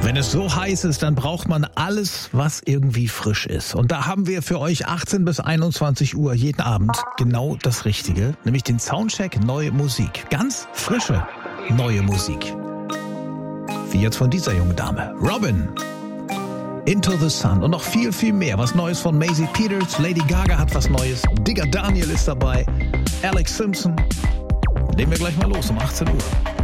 Wenn es so heiß ist, dann braucht man alles, was irgendwie frisch ist. Und da haben wir für euch 18 bis 21 Uhr jeden Abend genau das Richtige, nämlich den Soundcheck Neue Musik. Ganz frische neue Musik. Wie jetzt von dieser jungen Dame. Robin, Into the Sun und noch viel, viel mehr. Was Neues von Maisie Peters, Lady Gaga hat was Neues, Digger Daniel ist dabei, Alex Simpson. Legen wir gleich mal los um 18 Uhr.